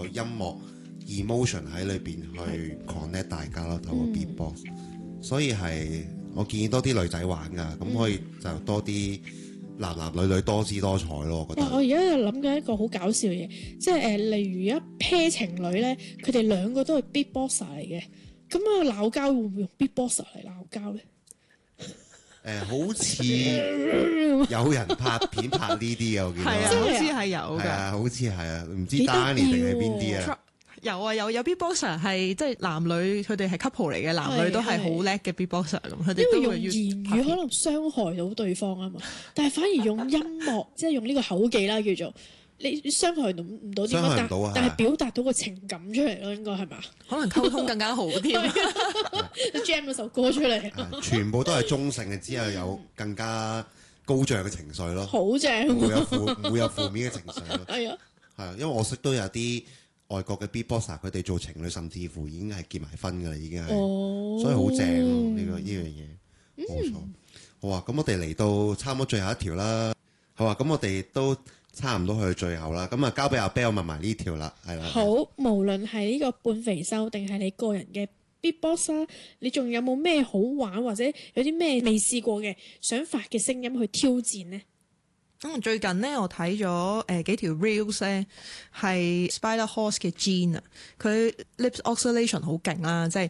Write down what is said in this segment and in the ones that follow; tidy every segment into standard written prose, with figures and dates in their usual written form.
有音樂 emotion 喺裏邊去 connect 大家咯，透過 beatbox。所以係我建議多啲女仔玩㗎，咁可以就多啲男男女女多姿多彩咯。我覺得。 我而家又諗緊一個好搞笑嘅嘢，即係例如一 pair 情侶咧，佢哋兩個都係 beatboxer 嚟嘅，咁啊鬧交會唔會用 beatboxer 嚟鬧交咧？ 好似有人拍片拍呢啲嘅，我見到係啊，好似係有㗎。 係啊，好似係啊，唔知 Danny 定係邊啲啊？ 有啊，有 beatboxer 係即係男女佢哋係 couple 嚟嘅，男女都係好叻嘅 beatboxer 咁，佢哋都會因為用言語可能傷害到對方啊嘛，但係反而用音樂，即係用呢個口技啦，叫做你傷害到唔到點樣，但係表達到個情感出嚟咯，應該係嘛？ 可能溝通更加好添 ，jam 嗰首歌出嚟， 全部都係中性嘅，只係有更加高漲嘅情緒咯， 好正， 唔會有負面嘅情緒咯。係啊，係啊，因為我識都有啲外國嘅 beatboxer，佢哋做情侶甚至乎已經係結埋婚㗎啦，已經係，所以好正呢樣嘢，冇錯。好啊，咁我哋嚟到差唔多最後一條啦。好啊，咁我哋都差唔多去最後啦。咁啊，交俾阿 Bell 問埋呢條啦，係啦。 好，無論係呢個半肥瘦定係你個人嘅 beatbox 啦，你仲有冇咩好玩或者有啲咩未試過嘅想發嘅聲音去挑戰呢？ 最近咧，我睇咗幾條 reels 咧，係 Spider Horse 嘅 Gene 啊，佢 lips oscillation 好勁啦，即係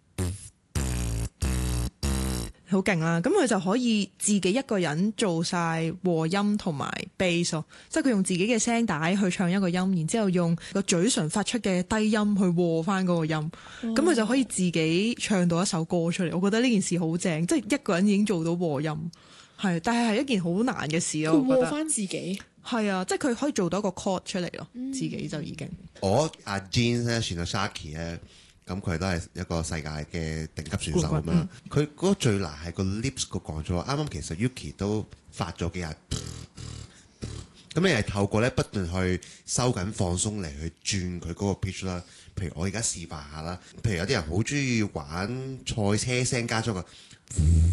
好勁啦。咁佢就可以自己一個人做晒和音同埋 bass 咯，即係佢用自己嘅聲帶去唱一個音，然之後用個嘴唇發出嘅低音去和翻嗰個音，咁佢就可以自己唱到一首歌出嚟。我覺得呢件事好正，即係一個人已經做到和音。係，但係一件好難嘅事咯。 佢和翻自己係啊，即係佢可以做到一個 chord 出嚟咯，自己就已經。 阿 Jean 咧，算係 Sharky 咧，咁佢都係一個世界嘅頂級選手咁樣。佢嗰個最難係個 lips 個講咗。啱啱其實 Yuki 都發咗幾下，咁你係透過咧不斷去收緊放鬆嚟去轉佢嗰個 pitch 啦。譬如我而家示範下啦，譬如有啲人好中意玩賽車聲加咗個。